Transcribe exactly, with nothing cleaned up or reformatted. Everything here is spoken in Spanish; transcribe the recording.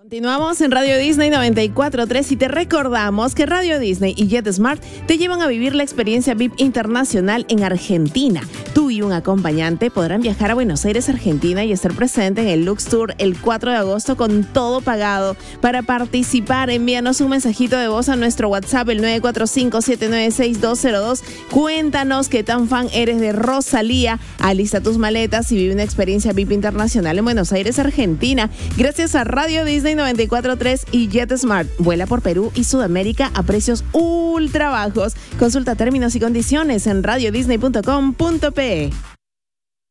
Continuamos en Radio Disney noventa y cuatro punto tres y te recordamos que Radio Disney y JetSmart te llevan a vivir la experiencia V I P internacional en Argentina. Tú y un acompañante podrán viajar a Buenos Aires, Argentina y estar presente en el Lux Tour el cuatro de agosto con todo pagado. Para participar, envíanos un mensajito de voz a nuestro WhatsApp, el nueve cuatro cinco, siete nueve seis, dos cero dos. Cuéntanos qué tan fan eres de Rosalía. Alista tus maletas y vive una experiencia V I P internacional en Buenos Aires, Argentina. Gracias a Radio Disney noventa y cuatro punto tres y JetSmart. Vuela por Perú y Sudamérica a precios ultra bajos. Consulta términos y condiciones en radio disney punto com punto pe.